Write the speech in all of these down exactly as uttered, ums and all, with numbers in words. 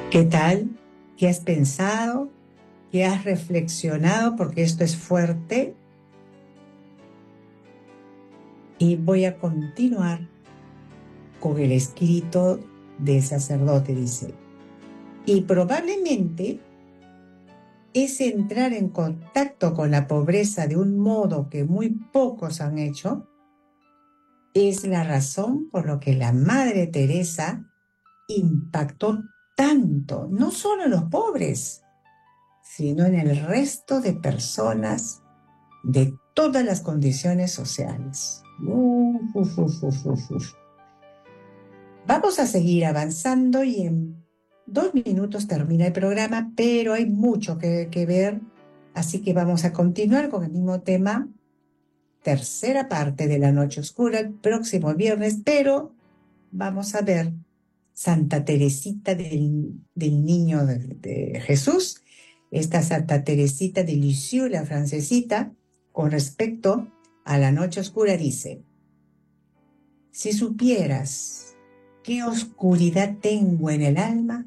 ¿Qué tal? ¿Qué has pensado? ¿Qué has reflexionado? Porque esto es fuerte. Y voy a continuar con el escrito del sacerdote, dice. Y probablemente ese entrar en contacto con la pobreza de un modo que muy pocos han hecho es la razón por la que la Madre Teresa impactó tanto, no solo en los pobres, sino en el resto de personas de todas las condiciones sociales. Uf, uf, uf, uf, uf, uf. Vamos a seguir avanzando y en dos minutos termina el programa, pero hay mucho que, que ver, así que vamos a continuar con el mismo tema, tercera parte de La Noche Oscura, el próximo viernes, pero vamos a ver Santa Teresita del, del Niño de, de Jesús, esta Santa Teresita de Lisieux, la francesita, con respecto a La Noche Oscura, dice: si supieras qué oscuridad tengo en el alma,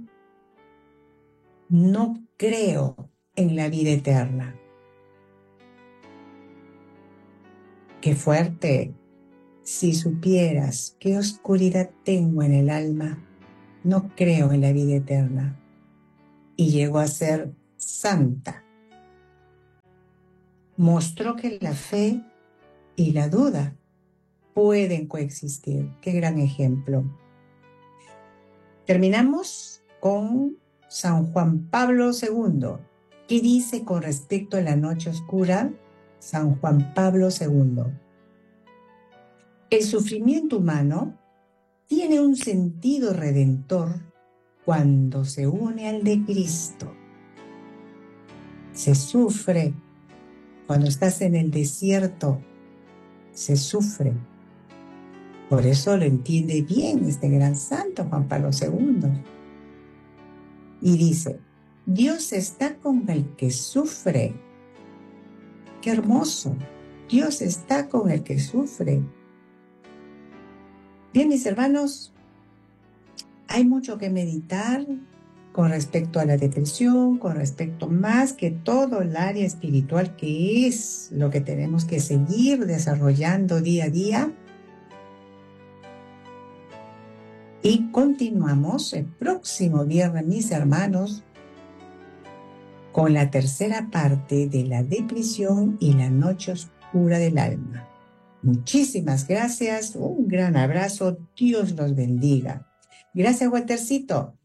no creo en la vida eterna. Qué fuerte. Si supieras qué oscuridad tengo en el alma, no creo en la vida eterna. Y llegó a ser santa. Mostró que la fe y la duda pueden coexistir. Qué gran ejemplo. Terminamos con San Juan Pablo segundo. ¿Qué dice con respecto a la noche oscura? San Juan Pablo segundo. El sufrimiento humano tiene un sentido redentor cuando se une al de Cristo. Se sufre cuando estás en el desierto, se sufre. Por eso lo entiende bien este gran santo Juan Pablo segundo. Y dice: Dios está con el que sufre. ¡Qué hermoso! Dios está con el que sufre. Bien, mis hermanos, hay mucho que meditar con respecto a la depresión, con respecto más que todo el área espiritual, que es lo que tenemos que seguir desarrollando día a día. Y continuamos el próximo viernes, mis hermanos, con la tercera parte de la depresión y la noche oscura del alma. Muchísimas gracias, un gran abrazo, Dios los bendiga. Gracias, Waltercito.